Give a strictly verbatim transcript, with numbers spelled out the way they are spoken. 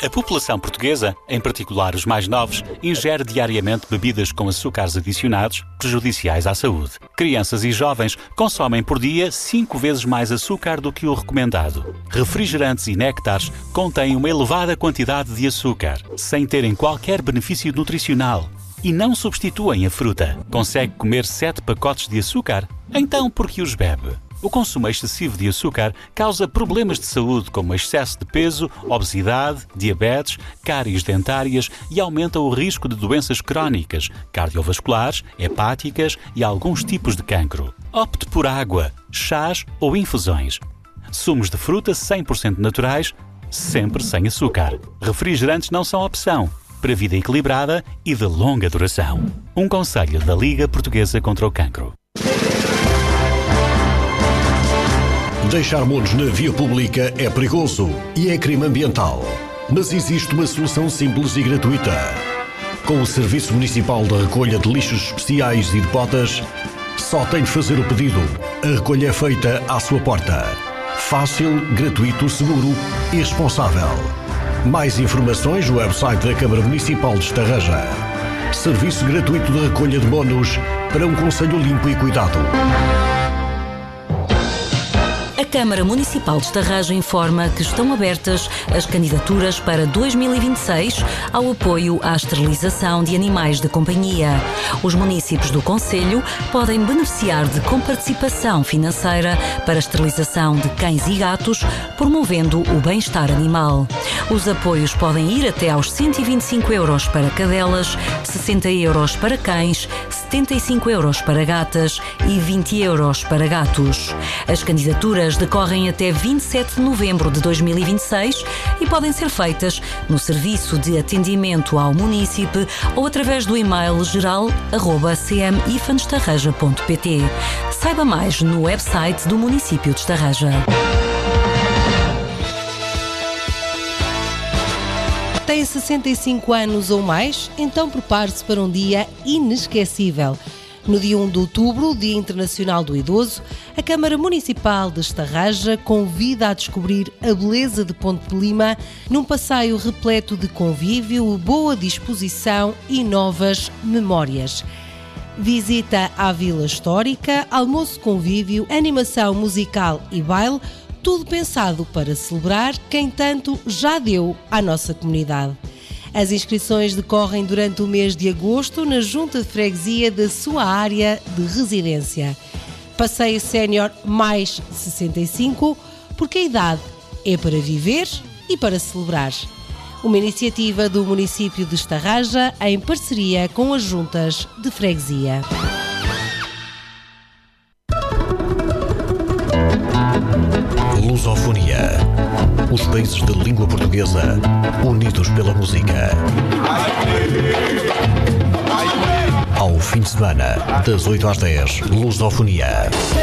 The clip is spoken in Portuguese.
A população portuguesa, em particular os mais novos, ingere diariamente bebidas com açúcares adicionados, prejudiciais à saúde. Crianças e jovens consomem por dia cinco vezes mais açúcar do que o recomendado. Refrigerantes e néctares contêm uma elevada quantidade de açúcar, sem terem qualquer benefício nutricional. E não substituem a fruta. Consegue comer sete pacotes de açúcar? Então por que os bebe? O consumo excessivo de açúcar causa problemas de saúde como excesso de peso, obesidade, diabetes, cáries dentárias e aumenta o risco de doenças crónicas, cardiovasculares, hepáticas e alguns tipos de cancro. Opte por água, chás ou infusões. Sumos de fruta cem por cento naturais, sempre sem açúcar. Refrigerantes não são opção. Para vida equilibrada e de longa duração. Um conselho da Liga Portuguesa contra o Cancro. Deixar monos na via pública é perigoso e é crime ambiental. Mas existe uma solução simples e gratuita. Com o Serviço Municipal de Recolha de Lixos Especiais e de Botas, só tem de fazer o pedido. A recolha é feita à sua porta. Fácil, gratuito, seguro e responsável. Mais informações no website da Câmara Municipal de Estarreja. Serviço gratuito de recolha de monos para um concelho limpo e cuidado. A Câmara Municipal de Estarreja informa que estão abertas as candidaturas para dois mil e vinte e seis ao apoio à esterilização de animais de companhia. Os municípios do concelho podem beneficiar de comparticipação financeira para a esterilização de cães e gatos, promovendo o bem-estar animal. Os apoios podem ir até aos cento e vinte e cinco euros para cadelas, sessenta euros para cães, setenta e cinco euros para gatas e vinte euros para gatos. As candidaturas decorrem até vinte e sete de novembro de dois mil e vinte e seis e podem ser feitas no Serviço de Atendimento ao Munícipe ou através do e-mail geral arroba c m ifan estarreja ponto p t. Saiba mais no website do município de Estarreja. Tem sessenta e cinco anos ou mais? Então prepare-se para um dia inesquecível. No dia um de outubro, Dia Internacional do Idoso, a Câmara Municipal de Estarreja convida a descobrir a beleza de Ponte de Lima num passeio repleto de convívio, boa disposição e novas memórias. Visita à Vila Histórica, almoço convívio, animação musical e baile, tudo pensado para celebrar quem tanto já deu à nossa comunidade. As inscrições decorrem durante o mês de agosto na Junta de Freguesia da sua área de residência. Passeio Sénior mais sessenta e cinco, porque a idade é para viver e para celebrar. Uma iniciativa do município de Estarreja em parceria com as juntas de freguesia. Lusofonia. Os países de língua portuguesa unidos pela música. Ao fim de semana, das oito às dez, Lusofonia.